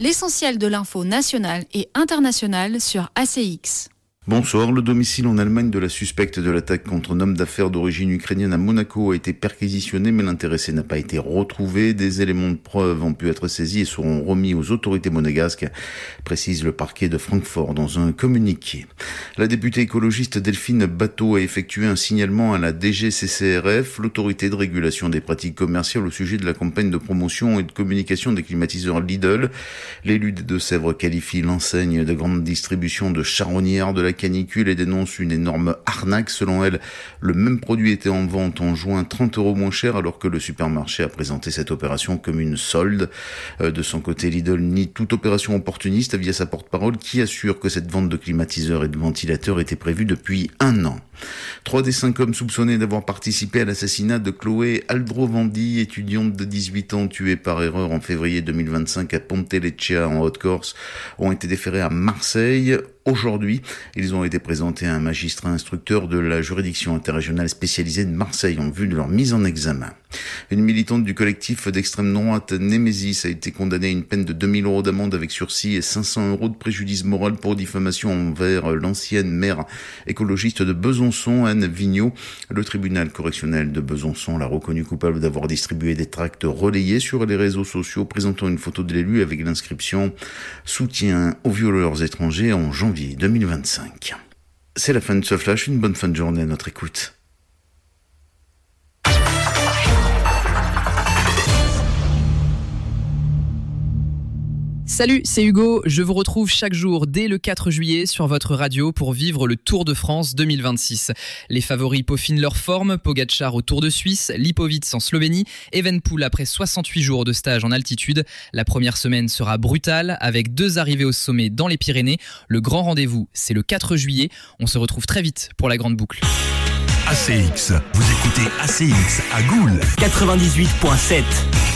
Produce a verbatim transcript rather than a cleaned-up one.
L'essentiel de l'info nationale et internationale sur A C X. Bonsoir, le domicile en Allemagne de la suspecte de l'attaque contre un homme d'affaires d'origine ukrainienne à Monaco a été perquisitionné, mais l'intéressé n'a pas été retrouvé. Des éléments de preuve ont pu être saisis et seront remis aux autorités monégasques, précise le parquet de Francfort dans un communiqué. La députée écologiste Delphine Batho a effectué un signalement à la D G C C R F, l'autorité de régulation des pratiques commerciales, au sujet de la campagne de promotion et de communication des climatiseurs Lidl. L'élu des Deux-Sèvres qualifie l'enseigne de grande distribution de charognard de la canicule et dénonce une énorme arnaque. Selon elle, le même produit était en vente en juin trente euros moins cher, alors que le supermarché a présenté cette opération comme une solde. De son côté, Lidl nie toute opération opportuniste via sa porte-parole, qui assure que cette vente de climatiseurs et de ventilateurs était prévue depuis un an. Trois des cinq hommes soupçonnés d'avoir participé à l'assassinat de Chloé Aldrovandi, étudiante de dix-huit ans tuée par erreur en février deux mille vingt-cinq à Ponte-Leccia en Haute-Corse, ont été déférés à Marseille. Aujourd'hui, ils ont été présentés à un magistrat instructeur de la juridiction interrégionale spécialisée de Marseille en vue de leur mise en examen. Une militante du collectif d'extrême droite Némésis a été condamnée à une peine de deux mille euros d'amende avec sursis et cinq cents euros de préjudice moral pour diffamation envers l'ancienne maire écologiste de Besançon, Anne Vigneault. Le tribunal correctionnel de Besançon l'a reconnue coupable d'avoir distribué des tracts relayés sur les réseaux sociaux présentant une photo de l'élu avec l'inscription « Soutien aux violeurs étrangers » en janvier deux mille vingt-cinq. C'est la fin de ce flash, une bonne fin de journée à notre écoute. Salut, c'est Hugo, je vous retrouve chaque jour dès le quatre juillet sur votre radio pour vivre le Tour de France deux mille vingt-six. Les favoris peaufinent leur forme, Pogačar au Tour de Suisse, Lipovits en Slovénie, Evenepoel après soixante-huit jours de stage en altitude. La première semaine sera brutale avec deux arrivées au sommet dans les Pyrénées. Le grand rendez-vous, c'est le quatre juillet. On se retrouve très vite pour la grande boucle. A C X, vous écoutez A C X à Goul quatre-vingt-dix-huit virgule sept.